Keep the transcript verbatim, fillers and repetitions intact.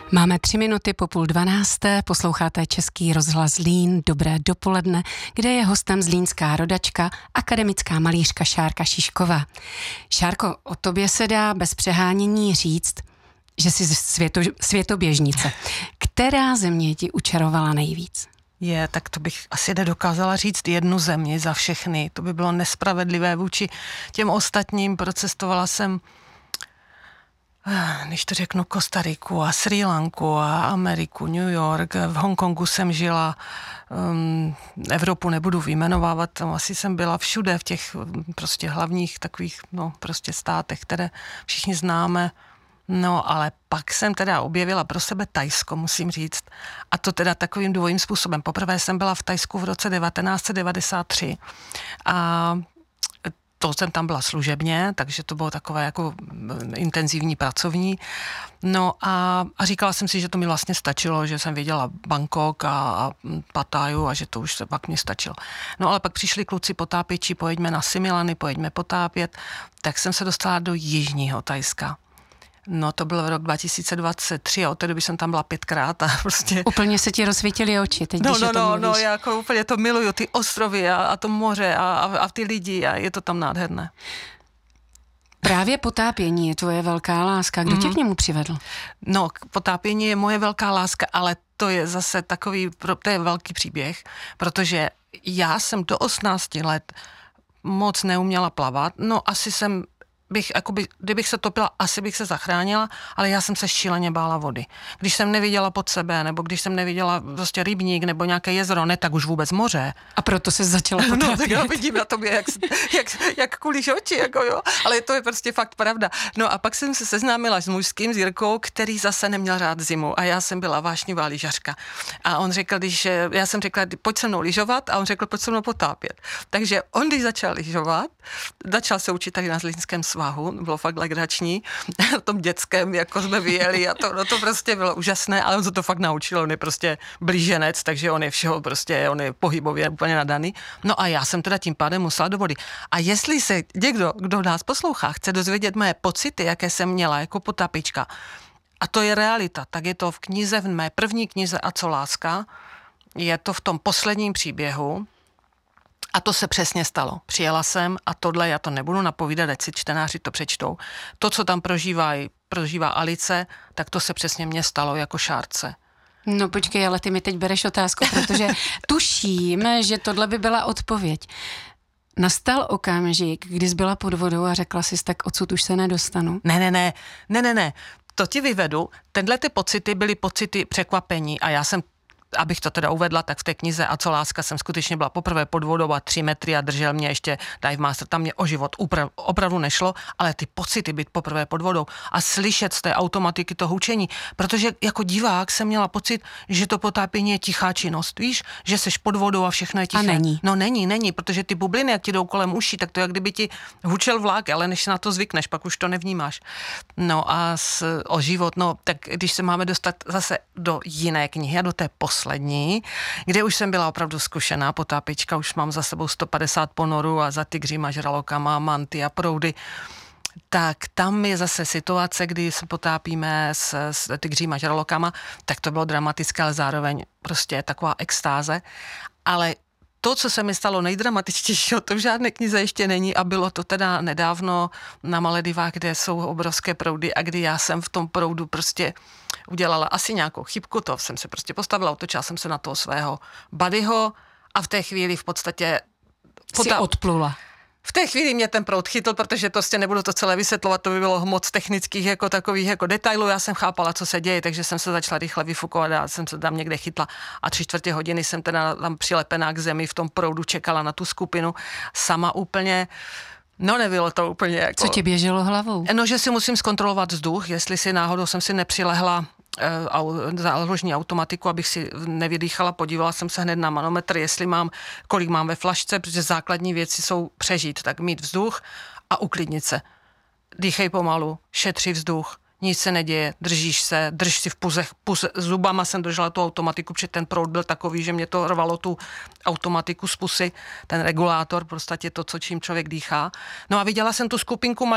Máme tři minuty po půl dvanácté, posloucháte Český rozhlas Zlín, dobré dopoledne, kde je hostem zlínská rodačka, akademická malířka Šárka Šišková. Šárko, o tobě se dá bez přehánění říct, že jsi světo, světoběžnice. Která země ti učarovala nejvíc? Je, tak to bych asi nedokázala říct jednu zemi za všechny. To by bylo nespravedlivé vůči těm ostatním. Procestovala jsem, když to řeknu, Kostariku a Srí Lanku a Ameriku, New York, v Hongkongu jsem žila, um, Evropu nebudu vyjmenovávat, tam asi jsem byla všude v těch prostě hlavních takových, no prostě státech, které všichni známe. No, ale pak jsem teda objevila pro sebe Thajsko, musím říct. A to teda takovým dvojím způsobem. Poprvé jsem byla v Thajsku v roce devatenáct set devadesát tři a to jsem tam byla služebně, takže to bylo takové jako intenzivní pracovní. No a, a říkala jsem si, že to mi vlastně stačilo, že jsem viděla Bangkok a, a Pattaju a že to už se pak mě stačilo. No ale pak přišli kluci potápěči, pojďme na Similany, pojďme potápět, tak jsem se dostala do jižního Thajska. No to byl rok dva tisíce dvacet tři a od té doby jsem tam byla pětkrát a prostě... Úplně se ti rozsvítily oči, teď no, když no, o tom no, mluvíš. no, já jako úplně to miluju, ty ostrovy a, a to moře a, a, a ty lidi a je to tam nádherné. Právě potápění je tvoje velká láska. Kdo mm-hmm. tě k němu přivedl? No, potápění je moje velká láska, ale to je zase takový, to je velký příběh, protože já jsem do osmnácti let moc neuměla plavat, no asi jsem bych, jakoby, kdybych se topila, asi bych se zachránila, ale já jsem se šíleně bála vody. Když jsem neviděla pod sebe, nebo když jsem neviděla prostě rybník, nebo nějaké jezero, ne, tak už vůbec moře. A proto se začala potápět. No, tak já vidím na tobě, jak, jak, jak kulíš oči, jako jo, ale to je prostě fakt pravda. No a pak jsem se seznámila s mužským, s Jirkou, který zase neměl rád zimu a já jsem byla vášnivá lyžařka. A on řekl, když, já jsem řekla, pojď se mnou lyžovat a on řekl, pojď se mnou potápět. Takže on, když začal lyžovat, začal se učit tady na Zlínském svahu, bylo fakt legrační, na tom dětském, jako jsme vyjeli a to, no to prostě bylo úžasné, ale on se to fakt naučil, on je prostě blíženec, takže on je všeho prostě, on je pohybově úplně nadaný. No a já jsem teda tím pádem musela do vody. A jestli se někdo, kdo nás poslouchá, chce dozvědět moje pocity, jaké jsem měla jako potápěčka, a to je realita, tak je to v knize, v mé první knize A co láska, je to v tom posledním příběhu. A to se přesně stalo. Přijela jsem a tohle, já to nebudu napovídat, ať si čtenáři to přečtou. To, co tam prožívá, prožívá Alice, tak to se přesně mně stalo jako Šárce. No počkej, ale ty mi teď bereš otázku, protože tuším, že tohle by byla odpověď. Nastal okamžik, kdy jsi byla pod vodou a řekla jsi, tak odsud už se nedostanu. Ne, ne, ne, ne, ne, ne. To ti vyvedu. Tenhle ty pocity byly pocity překvapení a já jsem, abych to teda uvedla, tak v té knize A co láska jsem skutečně byla poprvé pod vodou a tři metry a držel mě ještě dive master, tam mě o život upra- opravdu nešlo, ale ty pocity být poprvé pod vodou a slyšet z té automatiky to hučení, protože jako divák jsem měla pocit, že to potápění je tichá činnost, víš, že seš pod vodou a všechno je tiché. A není. No není, není, protože ty bubliny, jak ti jdou kolem uší, tak to je, jak kdyby ti hučel vlák, ale než na to zvykneš, pak už to nevnímáš. No a s, o život, no tak když se máme dostat zase do jiné knihy a do té poslední, kde už jsem byla opravdu zkušená potápěčka, už mám za sebou sto padesát ponorů a za tygříma, žralokama, manty a proudy, tak tam je zase situace, kdy se potápíme s, s tygříma, žralokama, tak to bylo dramatické, ale zároveň prostě taková extáze. Ale to, co se mi stalo nejdramatičtějšího, to v žádné knize ještě není a bylo to teda nedávno na Maledivách, kde jsou obrovské proudy a kdy já jsem v tom proudu prostě udělala asi nějakou chybku, to jsem se prostě postavila, otočila jsem se na toho svého buddyho a v té chvíli v podstatě... Potá... Si odplula. V té chvíli mě ten proud chytl, protože to prostě nebudu to celé vysvětlovat, to by bylo moc technických jako takových jako detailů, já jsem chápala, co se děje, takže jsem se začala rychle vyfukovat a jsem se tam někde chytla a tři čtvrtě hodiny jsem teda tam přilepená k zemi v tom proudu čekala na tu skupinu, sama úplně. No nebylo to úplně jako... Co ti běželo hlavou? No, že si musím zkontrolovat vzduch, jestli si náhodou jsem si nepřilehla záložní automatiku, abych si nevydýchala, podívala jsem se hned na manometr, jestli mám, kolik mám ve flašce, protože základní věci jsou přežít, tak mít vzduch a uklidnit se. Dýchej pomalu, šetři vzduch, nic se neděje, držíš se, drž si v puzech, puze, zubama jsem držela tu automatiku, protože ten proud byl takový, že mě to rvalo tu automatiku z pusy, ten regulátor, prostě to, co čím člověk dýchá. No a viděla jsem tu skupinku